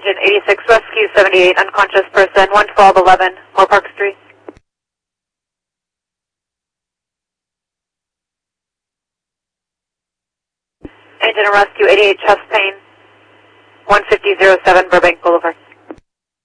Engine 86, Rescue 78, unconscious person, 11211, Moore Park Street. Engine and Rescue 88, chest pain, 15007, Burbank Boulevard.